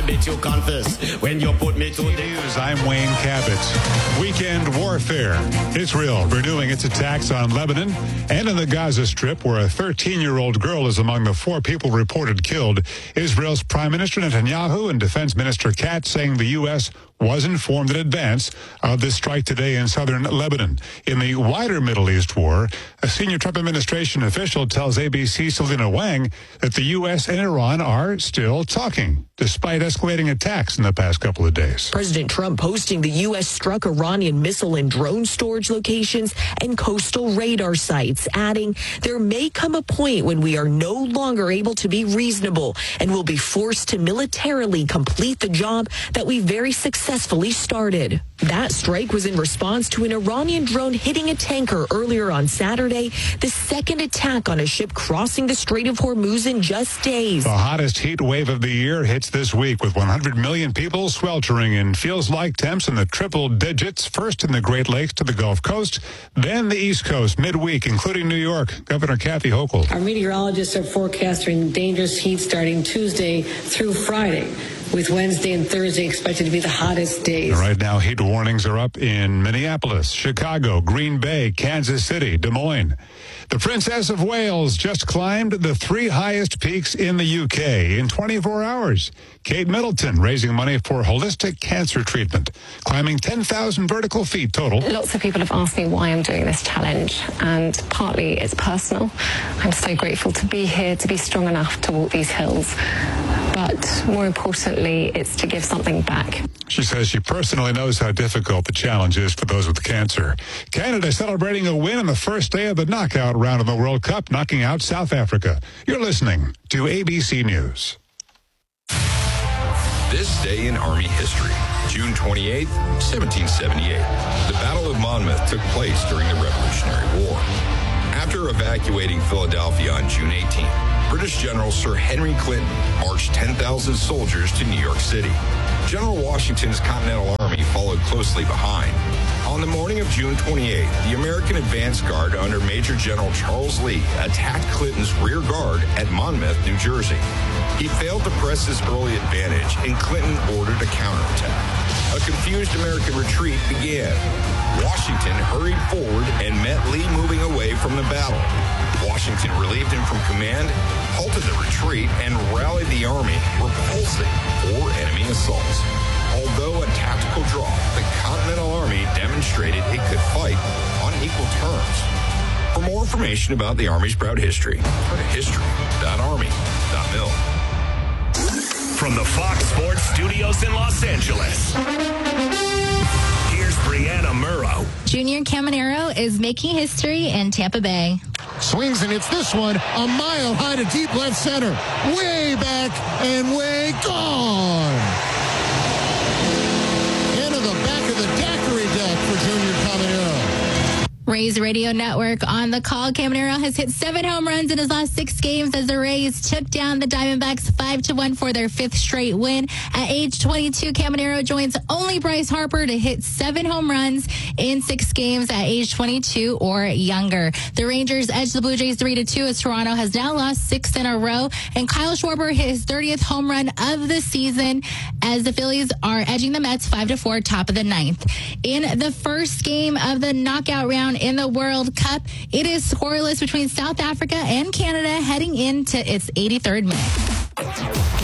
did you confess when you put me to the news? I'm Wayne Cabot. Weekend warfare. Israel renewing its attacks on Lebanon and in the Gaza Strip, where a 13-year-old girl is among the 4 people reported killed. Israel's Prime Minister Netanyahu and Defense Minister Katz saying the U.S. was informed in advance of this strike today in southern Lebanon. In the wider Middle East war, a senior Trump administration official tells ABC Selena Wang that the U.S. and Iran are still talking, despite escalating attacks in the past couple of days. President Trump posting the U.S. struck Iranian missile and drone storage locations and coastal radar sites, adding, there may come a point when we are no longer able to be reasonable and will be forced to militarily complete the job that we very successfully started. That strike was in response to an Iranian drone hitting a tanker earlier on Saturday, the second attack on a ship crossing the Strait of Hormuz in just days. The hottest heat wave of the year hits this week with 100 million people sweltering in feels-like temps in the triple digits, first in the Great Lakes to the Gulf Coast, then the East Coast midweek, including New York. Governor Kathy Hochul. Our meteorologists are forecasting dangerous heat starting Tuesday through Friday, with Wednesday and Thursday expected to be the hottest days. Right now, heat warnings are up in Minneapolis, Chicago, Green Bay, Kansas City, Des Moines. The Princess of Wales just climbed the 3 highest peaks in the UK in 24 hours. Kate Middleton raising money for holistic cancer treatment, climbing 10,000 vertical feet total. Lots of people have asked me why I'm doing this challenge, and partly it's personal. I'm so grateful to be here, to be strong enough to walk these hills. But more importantly, it's to give something back. She says she personally knows how difficult the challenge is for those with cancer. Canada celebrating a win on the first day of the knockout round of the World Cup, knocking out South Africa. You're listening to ABC News. This day in Army history, June 28, 1778. The Battle of Monmouth took place during the Revolutionary War. After evacuating Philadelphia on June 18, British General Sir Henry Clinton marched 10,000 soldiers to New York City. General Washington's Continental Army followed closely behind. On the morning of June 28, the American advance guard under Major General Charles Lee attacked Clinton's rear guard at Monmouth, New Jersey. He failed to press his early advantage, and Clinton ordered a counterattack. A confused American retreat began. Washington hurried forward and met Lee moving away from the battle. Washington relieved him from command, halted the retreat, and rallied the army, repulsing 4 enemy assaults. Although a tactical draw, the Continental Army demonstrated it could fight on equal terms. For more information about the Army's proud history, go to history.army.mil. From the Fox Sports Studios in Los Angeles, here's Brianna Murrow. Junior Caminero is making history in Tampa Bay. Swings and hits this one a mile high to deep left center. Way back and way gone. Into the back of the daiquiri deck for Junior Caminero. Rays Radio Network on the call. Caminero has hit 7 home runs in his last 6 games as the Rays took down the Diamondbacks 5-1 for their 5th straight win. At age 22, Caminero joins only Bryce Harper to hit 7 home runs in 6 games at age 22 or younger. The Rangers edged the Blue Jays 3-2 as Toronto has now lost 6 in a row. And Kyle Schwarber hit his 30th home run of the season as the Phillies are edging the Mets 5-4, top of the 9th. In the first game of the knockout round in the World Cup, it is scoreless between South Africa and Canada heading into its 83rd minute.